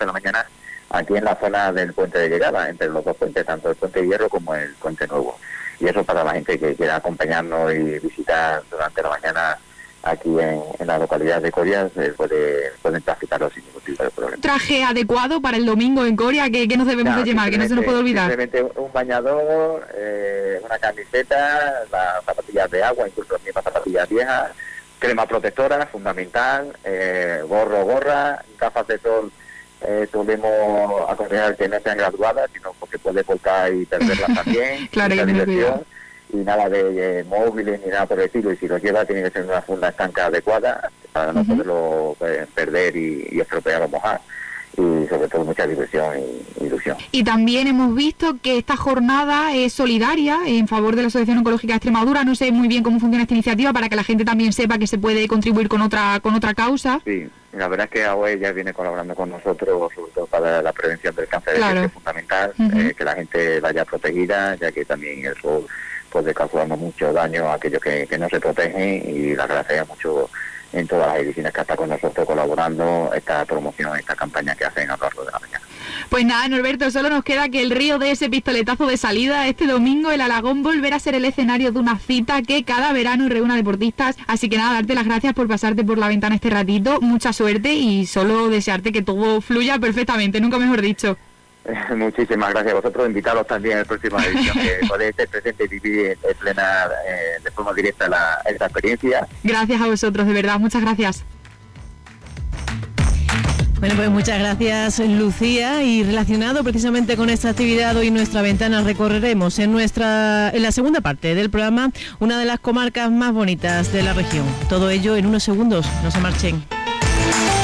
de la mañana, aquí en la zona del puente de llegada, entre los dos puentes, tanto el puente de Hierro como el puente nuevo. Y eso para la gente que quiera acompañarnos y visitar durante la mañana aquí en la localidad de Coria, pueden transitarlo sin ningún tipo de problema. ¿Traje adecuado para el domingo en Coria? ¿Qué nos debemos de llevar? ¿Qué no se nos puede olvidar? Simplemente un bañador, una camiseta, las zapatillas de agua, incluso las mismas zapatillas viejas, crema protectora, fundamental, gorra, gafas de sol. Solemos aconsejar que no sean graduadas, sino porque puede volcar y perderlas también. Claro, que tener cuidado. Y nada de móviles ni nada por el estilo, y si lo lleva tiene que ser una funda estanca adecuada para no poderlo perder y estropear o mojar. Y sobre todo mucha diversión y ilusión. Y también hemos visto que esta jornada es solidaria en favor de la Asociación Oncológica de Extremadura. No sé muy bien cómo funciona esta iniciativa para que la gente también sepa que se puede contribuir con otra causa. Sí, la verdad es que AOE ya viene colaborando con nosotros, sobre todo para la prevención del cáncer, claro. Que es fundamental, que la gente vaya protegida, ya que también el sol puede causarnos mucho daño a aquellos que no se protegen, y la agradecemos mucho en todas las ediciones que está con nosotros colaborando esta promoción, esta campaña que hacen a lo largo de la mañana. Pues nada, Norberto, solo nos queda que el río dé ese pistoletazo de salida. Este domingo el Alagón volverá a ser el escenario de una cita que cada verano reúne a deportistas. Así que nada, darte las gracias por pasarte por la ventana este ratito, mucha suerte y solo desearte que todo fluya perfectamente, nunca mejor dicho. Muchísimas gracias a vosotros, invitaros también en la próxima edición que podéis estar presente y vivir en plena, de forma directa esta experiencia. Gracias a vosotros, de verdad, muchas gracias. Bueno, pues muchas gracias, Lucía, y relacionado precisamente con esta actividad, hoy en nuestra ventana recorreremos en la segunda parte del programa una de las comarcas más bonitas de la región. Todo ello en unos segundos, no se marchen.